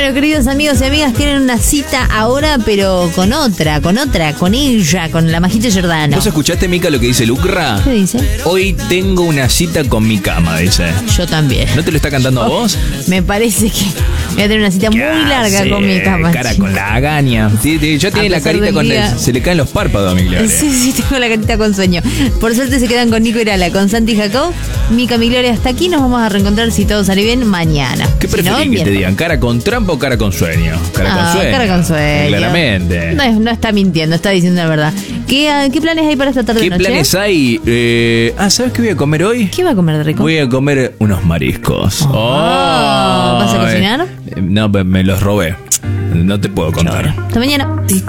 Bueno, queridos amigos y amigas, tienen una cita ahora, pero con ella, con la Majito Giordano. ¿Vos escuchaste, Mica, lo que dice Lucra? ¿Qué dice? Hoy tengo una cita con mi cama, dice. Yo también. ¿No te lo está cantando a vos? Me parece que voy a tener una cita muy larga con mi cama. Cara con la agaña. Ya tiene la carita con se le caen los párpados a mi Gloria. Sí, tengo la carita con sueño. Por suerte se quedan con Nico Irala, con Santi Jacob. Mica, mi Gloria, hasta aquí. Nos vamos a reencontrar, si todo sale bien, mañana. ¿Qué preferís que te digan? ¿Cara con trampa o cara con sueño? Cara con sueño. Claramente. No está mintiendo, está diciendo la verdad. ¿Qué planes hay para esta tarde de noche? ¿Qué planes hay? ¿Sabes qué voy a comer hoy? ¿Qué va a comer de rico? Voy a comer unos mariscos. ¿Vas a cocinar? No, me los robé. No te puedo contar. Hasta mañana.